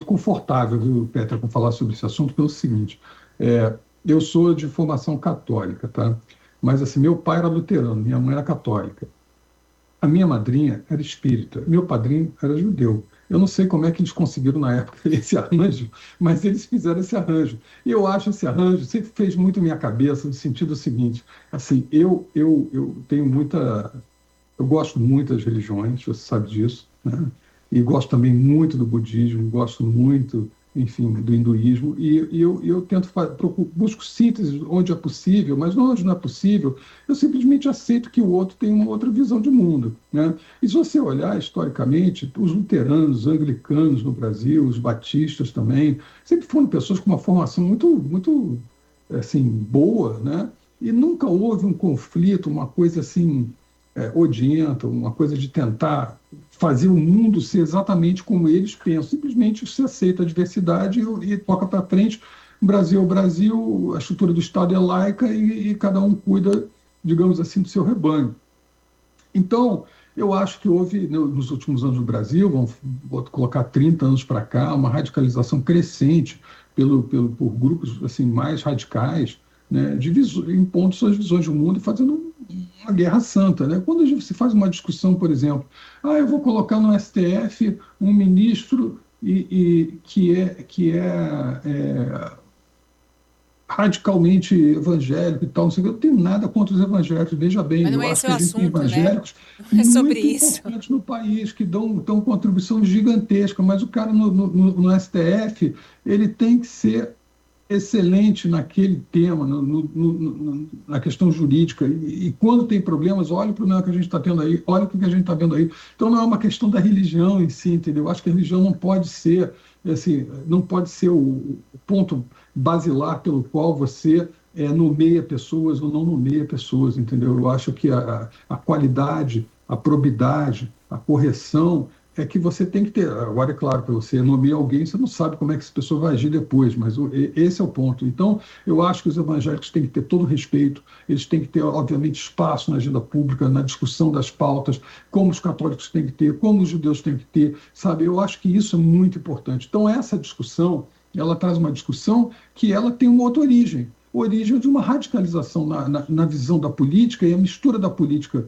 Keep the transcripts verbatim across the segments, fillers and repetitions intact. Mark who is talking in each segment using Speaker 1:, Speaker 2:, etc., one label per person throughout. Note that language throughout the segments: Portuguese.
Speaker 1: confortável, viu, Petra, com falar sobre esse assunto pelo seguinte, é, eu sou de formação católica, tá? Mas assim, meu pai era luterano, minha mãe era católica. A minha madrinha era espírita, meu padrinho era judeu. Eu não sei como é que eles conseguiram na época esse arranjo, mas eles fizeram esse arranjo. E eu acho esse arranjo sempre fez muito minha cabeça no sentido seguinte, assim, eu eu, eu tenho muita, eu gosto muito das religiões, você sabe disso, né? E gosto também muito do budismo, gosto muito, enfim, do hinduísmo, e, e eu, eu tento fa- procuro, busco síntese onde é possível, mas onde não é possível, eu simplesmente aceito que o outro tem uma outra visão de mundo, né? E se você olhar historicamente, os luteranos, os anglicanos no Brasil, os batistas também, sempre foram pessoas com uma formação muito, muito assim, boa, né? E nunca houve um conflito, uma coisa assim, é, odienta, uma coisa de tentar fazer o mundo ser exatamente como eles pensam. Simplesmente se aceita a diversidade e, e toca para frente. O Brasil é o Brasil, a estrutura do Estado é laica e, e cada um cuida, digamos assim, do seu rebanho. Então, eu acho que houve, nos últimos anos no Brasil, vamos vou colocar trinta anos para cá, uma radicalização crescente pelo, pelo, por grupos assim, mais radicais, né, de visu, impondo suas visões do mundo e fazendo uma guerra santa. Né? Quando a gente se faz uma discussão, por exemplo, ah, eu vou colocar no S T F um ministro e, e, que é, que é, é radicalmente evangélico e tal, não sei o que. Eu não tenho nada contra os evangélicos, veja bem,
Speaker 2: Mas não
Speaker 1: eu
Speaker 2: é
Speaker 1: acho
Speaker 2: esse
Speaker 1: que
Speaker 2: o
Speaker 1: a gente tem
Speaker 2: assunto, né?
Speaker 1: evangélicos
Speaker 2: Não é sobre
Speaker 1: muito
Speaker 2: isso.
Speaker 1: importantes no país, que dão, dão contribuição gigantesca, mas o cara no, no, no S T F, ele tem que ser excelente naquele tema, no, no, no, na questão jurídica, e, e quando tem problemas, olha o problema que a gente está tendo aí, olha o que a gente está vendo aí. Então não é uma questão da religião em si, entendeu? Eu acho que a religião não pode ser, assim, não pode ser o, o ponto basilar pelo qual você é, nomeia pessoas ou não nomeia pessoas, entendeu? Eu acho que a, a qualidade, a probidade, a correção é que você tem que ter. Agora, é claro, para você nomear alguém, você não sabe como é que essa pessoa vai agir depois, mas o, esse é o ponto. Então, eu acho que os evangélicos têm que ter todo o respeito, eles têm que ter, obviamente, espaço na agenda pública, na discussão das pautas, como os católicos têm que ter, como os judeus têm que ter, sabe? Eu acho que isso é muito importante. Então, essa discussão, ela traz uma discussão que ela tem uma outra origem, origem de uma radicalização na, na, na visão da política e a mistura da política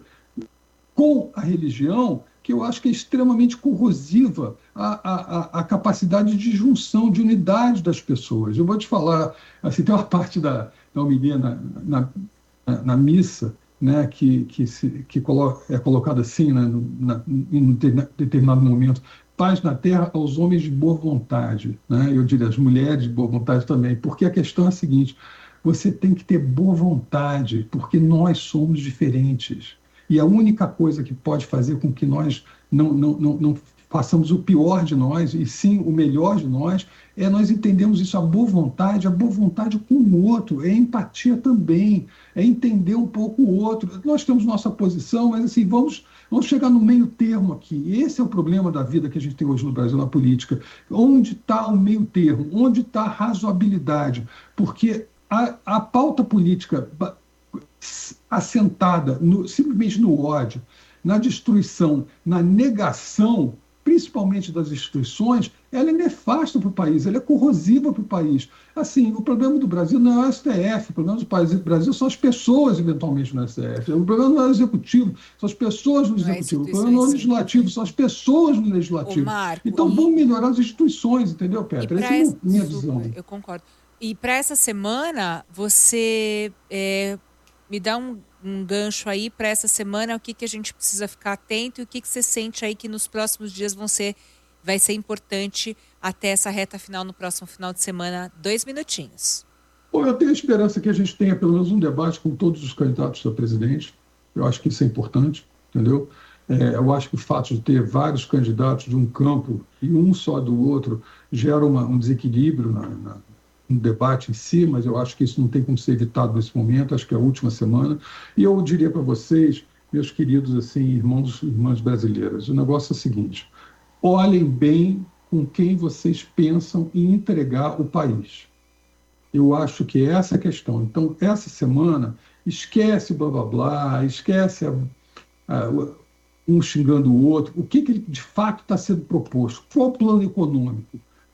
Speaker 1: com a religião, que eu acho que é extremamente corrosiva à, à, à capacidade de junção, de unidade das pessoas. Eu vou te falar, assim, tem uma parte da, da homilia na, na, na, na missa, né, que, que, se, que colo, é colocada assim, né, na, em um determinado momento, paz na terra aos homens de boa vontade, né, eu diria as mulheres de boa vontade também, porque a questão é a seguinte, você tem que ter boa vontade, porque nós somos diferentes. E a única coisa que pode fazer com que nós não, não, não, não façamos o pior de nós, e sim o melhor de nós, é nós entendermos isso, a boa vontade, a boa vontade com o outro, é empatia também, é entender um pouco o outro. Nós temos nossa posição, mas assim, vamos, vamos chegar no meio termo aqui. Esse é o problema da vida que a gente tem hoje no Brasil, na política. Onde está o meio termo? Onde está a razoabilidade? Porque a, a pauta política assentada no, simplesmente no ódio, na destruição, na negação, principalmente das instituições, ela é nefasta para o país, ela é corrosiva para o país. Assim, o problema do Brasil não é o S T F, o problema do país, do Brasil são as pessoas, eventualmente, no S T F. O problema não é o executivo, são as pessoas no
Speaker 2: Não é
Speaker 1: executivo. O problema não é o
Speaker 2: instituições, sim.
Speaker 1: legislativo, são as pessoas no
Speaker 2: Ô,
Speaker 1: legislativo.
Speaker 2: Marco,
Speaker 1: Então,
Speaker 2: e,
Speaker 1: vamos melhorar as instituições, entendeu,
Speaker 2: e
Speaker 1: Petra? Essa
Speaker 2: para
Speaker 1: é a
Speaker 2: essa.
Speaker 1: minha minha visão.
Speaker 2: Super, eu concordo. E para essa semana, você é, me dá um, um gancho aí para essa semana, o que, que a gente precisa ficar atento e o que, que você sente aí que nos próximos dias vão ser, vai ser importante até essa reta final no próximo final de semana. Dois minutinhos.
Speaker 1: Bom, eu tenho a esperança que a gente tenha pelo menos um debate com todos os candidatos a presidente. Eu acho que isso é importante, entendeu? É, eu acho que o fato de ter vários candidatos de um campo e um só do outro gera uma, um desequilíbrio na, na, no debate em si, mas eu acho que isso não tem como ser evitado nesse momento, acho que é a última semana. E eu diria para vocês, meus queridos assim, irmãos e irmãs brasileiras, o negócio é o seguinte, olhem bem com quem vocês pensam em entregar o país. Eu acho que essa é a questão. Então, essa semana, esquece o blá blá blá, esquece a, a, um xingando o outro. O que, que de fato está sendo proposto? Qual o plano econômico? O que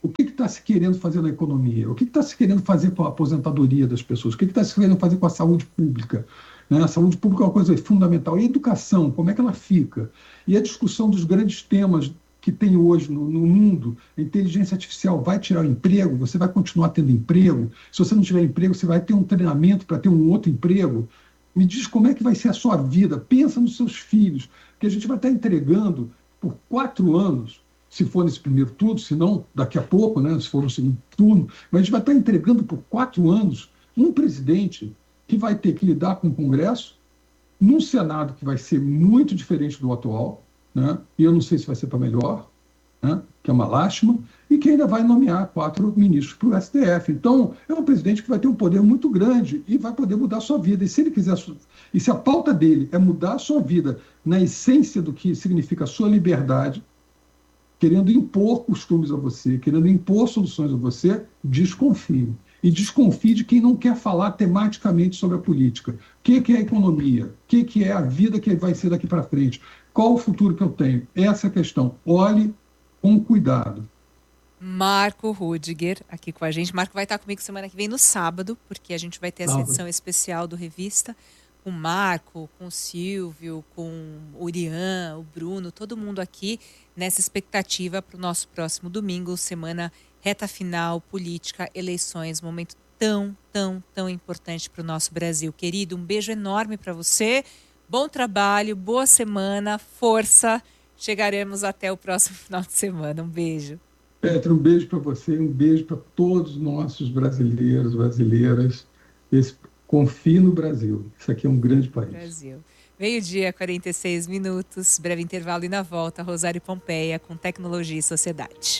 Speaker 1: está se querendo fazer na economia? O que está se querendo fazer com a aposentadoria das pessoas? O que está se querendo fazer com a saúde pública? Né? A saúde pública é uma coisa fundamental. E a educação, como é que ela fica? E a discussão dos grandes temas que tem hoje no, no mundo, a inteligência artificial vai tirar o emprego? Você vai continuar tendo emprego? Se você não tiver emprego, você vai ter um treinamento para ter um outro emprego? Me diz como é que vai ser a sua vida. Pensa nos seus filhos, que a gente vai estar entregando por quatro anos, se for nesse primeiro turno, se não, daqui a pouco, né, se for no segundo turno, mas a gente vai estar entregando por quatro anos um presidente que vai ter que lidar com o Congresso, num Senado que vai ser muito diferente do atual, né, e eu não sei se vai ser para melhor, né, que é uma lástima, e que ainda vai nomear quatro ministros para o S T F. Então, é um presidente que vai ter um poder muito grande e vai poder mudar a sua vida. E se ele quiser, e se a pauta dele é mudar a sua vida na essência do que significa a sua liberdade, querendo impor costumes a você, querendo impor soluções a você, desconfie. E desconfie de quem não quer falar tematicamente sobre a política. O que, que é a economia? O que, que é a vida que vai ser daqui para frente? Qual o futuro que eu tenho? Essa é a questão. Olhe com cuidado.
Speaker 2: Marco Rudiger aqui com a gente. Marco vai estar comigo semana que vem no sábado, porque a gente vai ter essa
Speaker 1: Sábado.
Speaker 2: edição especial do Revista, com o Marco, com o Silvio, com o Urian, o Bruno, todo mundo aqui nessa expectativa para o nosso próximo domingo, semana reta final, política, eleições, momento tão, tão, tão importante para o nosso Brasil. Querido, um beijo enorme para você, bom trabalho, boa semana, força, chegaremos até o próximo final de semana. Um beijo.
Speaker 1: Petra, um beijo para você, um beijo para todos os nossos brasileiros, brasileiras. Esse, confie no Brasil. Isso aqui é um grande país.
Speaker 2: Brasil. Meio-dia, quarenta e seis minutos. Breve intervalo e na volta, Rosário Pompeia com Tecnologia e Sociedade.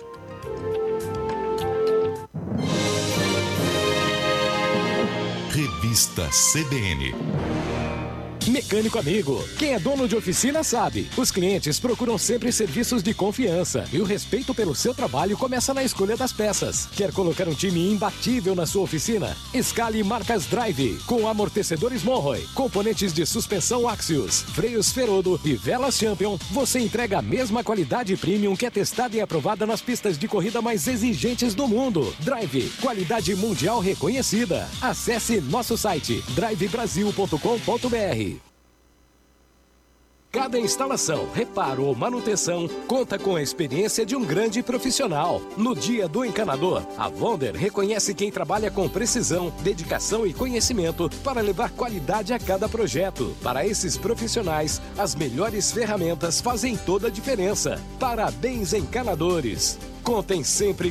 Speaker 3: Revista C B N.
Speaker 4: Mecânico amigo, quem é dono de oficina sabe. Os clientes procuram sempre serviços de confiança e o respeito pelo seu trabalho começa na escolha das peças. Quer colocar um time imbatível na sua oficina? Escale marcas Drive, com amortecedores Monroe, componentes de suspensão Axios, freios Ferodo e velas Champion. Você entrega a mesma qualidade premium que é testada e aprovada nas pistas de corrida mais exigentes do mundo. Drive, qualidade mundial reconhecida. Acesse nosso site drive brasil ponto com ponto br. Cada instalação, reparo ou manutenção conta com a experiência de um grande profissional. No Dia do Encanador, a Wonder reconhece quem trabalha com precisão, dedicação e conhecimento para levar qualidade a cada projeto. Para esses profissionais, as melhores ferramentas fazem toda a diferença. Parabéns, encanadores! Contem sempre